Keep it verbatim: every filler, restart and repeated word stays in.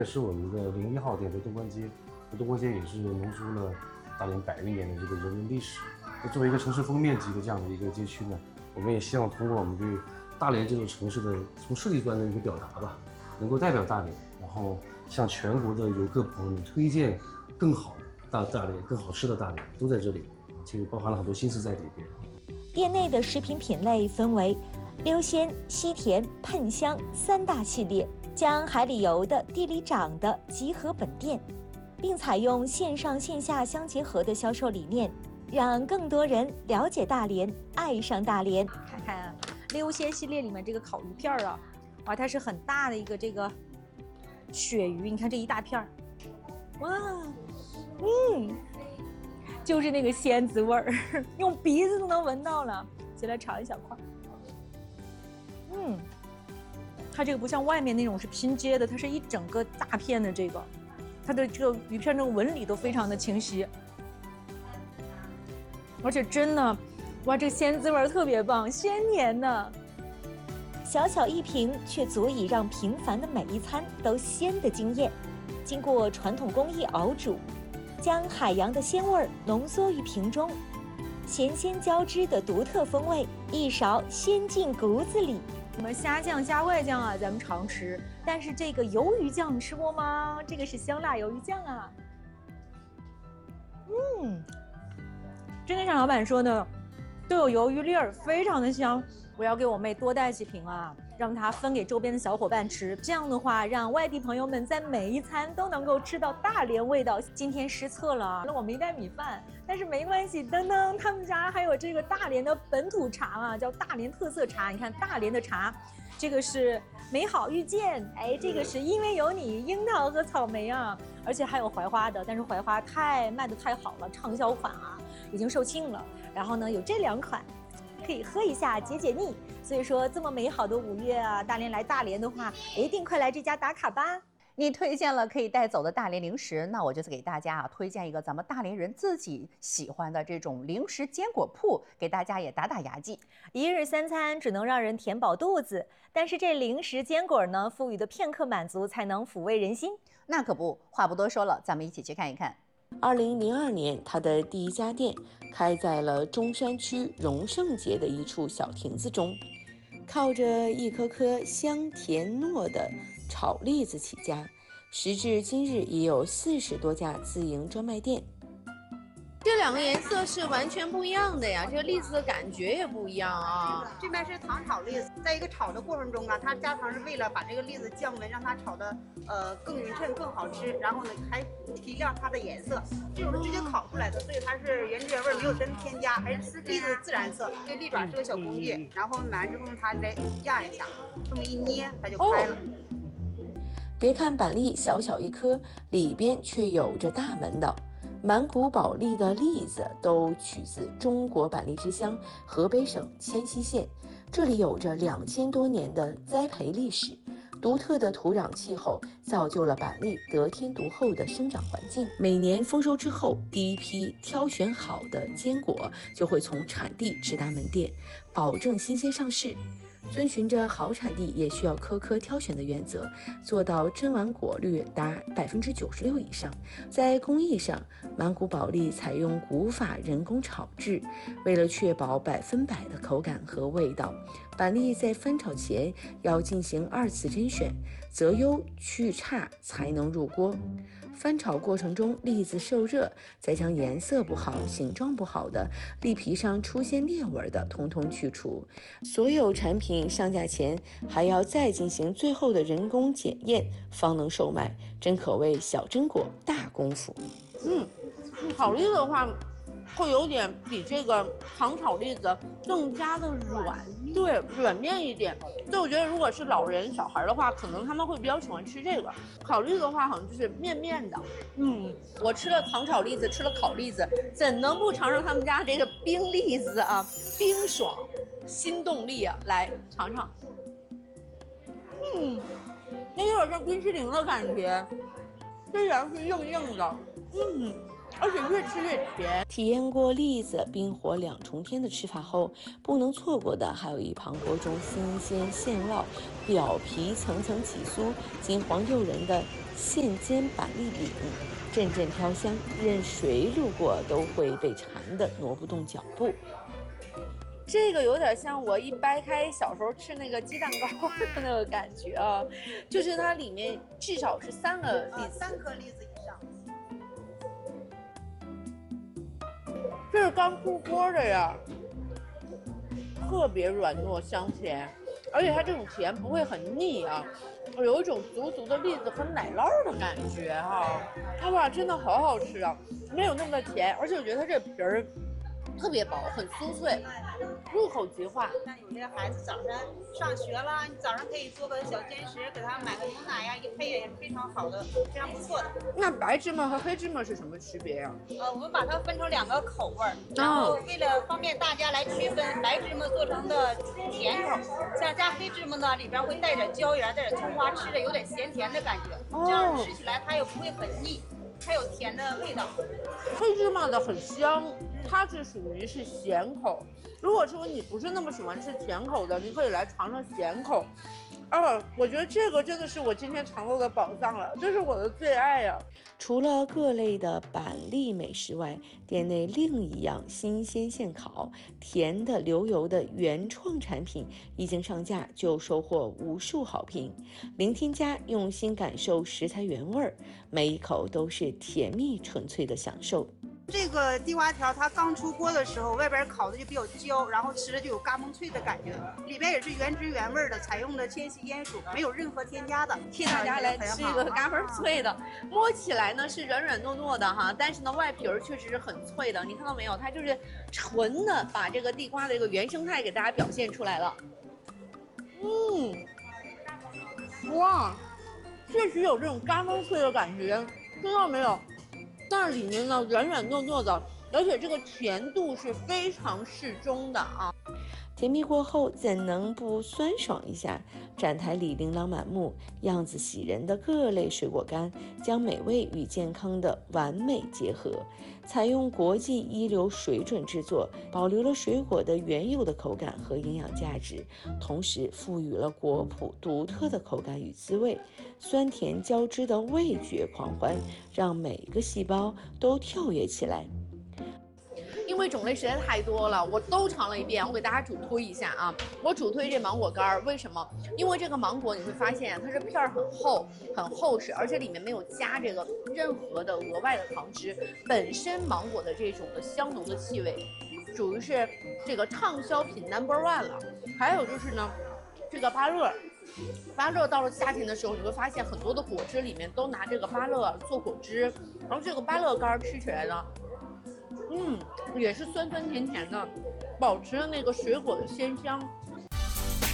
这是我们的零一号店，在东关街。东关街也是浓缩了大连百余年的这个人文历史。作为一个城市封面级的这样的一个街区呢，我们也希望通过我们对大连这座城市的从设计端的一个表达吧，能够代表大连，然后向全国的游客朋友们推荐更好大大连、更好吃的大连，都在这里，其实包含了很多心思在里边。 店内的食品品类分为溜鲜、西甜、喷香三大系列，将海里游的、地里长的集合本店，并采用线上线下相结合的销售理念，让更多人了解大连，爱上大连。看看啊，溜鲜系列里面这个烤鱼片啊，哇，它是很大的一个这个鳕鱼，你看这一大片儿，哇，嗯，就是那个鲜滋味儿，用鼻子都能闻到了。先来尝一小块，嗯，它这个不像外面那种是拼接的，它是一整个大片的这个，它的这个鱼片这个纹理都非常的清晰，而且真的，哇，这个鲜滋味特别棒，鲜甜的。小小一瓶，却足以让平凡的每一餐都鲜得惊艳。经过传统工艺熬煮，将海洋的鲜味浓缩于瓶中，咸鲜交织的独特风味，一勺鲜进骨子里。我们虾酱加外酱啊，咱们常吃，但是这个鱿鱼酱你吃过吗？这个是香辣鱿鱼酱啊。嗯，真的像老板说的，都有鱿鱼粒儿，非常的香。我要给我妹多带几瓶啊，让她分给周边的小伙伴吃。这样的话，让外地朋友们在每一餐都能够吃到大连味道。今天失策了，那我没带米饭，但是没关系，噔噔，他们家还有这个大连的本土茶啊，叫大连特色茶。你看大连的茶，这个是美好遇见，哎，这个是因为有你，樱桃和草莓啊，而且还有槐花的，但是槐花太卖得太好了，畅销款啊，已经售罄了。然后呢，有这两款。可以喝一下解解腻，所以说这么美好的五月啊，大连来大连的话，一定快来这家打卡吧。 你推荐了可以带走的大连零食，那我就是给大家啊推荐一个咱们大连人自己喜欢的这种零食坚果铺，给大家也打打牙祭。 一日三餐只能让人填饱肚子，但是这零食坚果呢，赋予的片刻满足才能抚慰人心。 那可不，话不多说了，咱们一起去看一看。 二零零二年，他的第一家店开在了中山区荣盛街的一处小亭子中，靠着一颗颗香甜糯的炒栗子起家，时至今日已有四十多家自营专卖店。 这两个颜色是完全不一样的呀，这个栗子的感觉也不一样啊。 这边是糖炒栗子，在一个炒的过程中啊，它加糖是为了把这个栗子降温，让它炒的呃更匀称、更好吃。然后呢，还提亮它的颜色。这种是直接烤出来的，所以它是原汁原味，没有什么添加，还是栗子自然色。这个栗爪是个小工具，然后买完之后它再压一下，这么一捏它就开了。 哦、别看板栗小小一颗，里边却有着大门道。满谷保利的栗子都取自中国板栗之乡河北省迁西县，这里有着两千多年的栽培历史，独特的土壤气候造就了板栗得天独厚的生长环境。每年丰收之后，第一批挑选好的坚果就会从产地直达门店，保证新鲜上市。遵循着好产地也需要颗颗挑选的原则，做到真完果率达百分之九十六以上。在工艺上，满谷保利采用古法人工炒制，为了确保百分百的口感和味道，板栗在翻炒前要进行二次甄选，择优去差才能入锅。翻炒过程中，栗子受热，再将颜色不好、形状不好的、栗皮上出现裂纹的，统统去除。所有产品上架前还要再进行最后的人工检验，方能售卖，真可谓小榛果大功夫。 嗯，炒栗子的话，会有点比这个糖炒栗子更加的软，对，软面一点。所以我觉得如果是老人小孩的话，可能他们会比较喜欢吃这个。烤栗子的话，好像就是面面的。嗯，我吃了糖炒栗子，吃了烤栗子，怎能不尝尝他们家这个冰栗子啊？冰爽，新动力啊！来尝尝。嗯，那有点像冰淇淋的感觉，虽然是硬硬的，嗯。 而且越吃越甜。 体验过栗子冰火两重天的吃法后，不能错过的还有一旁锅中新鲜现烙、表皮层层起酥、金黄诱人的现煎板栗饼，阵阵飘香，任谁路过都会被馋得挪不动脚步。 这个有点像我一掰开小时候吃那个鸡蛋糕的那个感觉啊，就是它里面至少是三个栗呃， 子， 三颗栗子以上。 这是刚出锅的呀，特别软糯香甜，而且它这种甜不会很腻啊，有一种足足的栗子和奶酪的感觉哈、啊，哇，真的好好吃啊，没有那么的甜，而且我觉得它这皮儿特别薄，很酥脆，入口即化。 像有些孩子早上上学了，你早上可以做个小兼食，给他买个牛奶呀，一配也是非常好的，非常不错的。 那白芝麻和黑芝麻是什么区别呀、 呃，我们把它分成两个口味儿，然后为了方便大家来区分，白芝麻做成的甜口，像加黑芝麻呢，里边会带点椒盐，带点葱花，吃着有点咸甜的感觉，这样吃起来它也不会很腻，还有甜的味道。 黑芝麻的很香，它是属于是咸口。如果说你不是那么喜欢吃甜口的，你可以来尝尝咸口。啊，我觉得这个真的是我今天尝到的宝藏了，这是我的最爱呀、啊。 除了各类的板栗美食外，店内另一样新鲜现烤、甜的流油的原创产品一经上架就收获无数好评。零添加，用心感受食材原味儿，每一口都是甜蜜纯粹的享受。 这个地瓜条它刚出锅的时候，外边烤的就比较焦，然后吃着就有嘎嘣脆的感觉，里边也是原汁原味的，采用的千禧烟薯，没有任何添加的。 替大家来吃一个嘎嘣脆的，摸起来呢是软软糯糯的哈，但是呢外皮儿确实是很脆的，你看到没有？它就是纯的把这个地瓜的这个原生态给大家表现出来了。嗯，哇，确实有这种嘎嘣脆的感觉，听到没有？但是里面呢软软糯糯的，而且这个甜度是非常适中的啊。 甜蜜过后怎能不酸爽一下？展台里琳琅满目、样子喜人的各类水果干，将美味与健康的完美结合。采用国际一流水准制作，保留了水果的原有的口感和营养价值，同时赋予了果脯独特的口感与滋味，酸甜交织的味觉狂欢，让每个细胞都跳跃起来。 因为种类实在太多了，我都尝了一遍。我给大家主推一下啊，我主推这芒果干儿，为什么？因为这个芒果你会发现它是片儿很厚、很厚实，而且里面没有加这个任何的额外的糖汁，本身芒果的这种的香浓的气味，属于是这个畅销品 number one 了。还有就是呢，这个芭乐。芭乐到了夏天的时候，你会发现很多的果汁里面都拿这个芭乐做果汁，然后这个芭乐干吃起来呢，嗯，也是酸酸甜甜的，保持了那个水果的鲜香，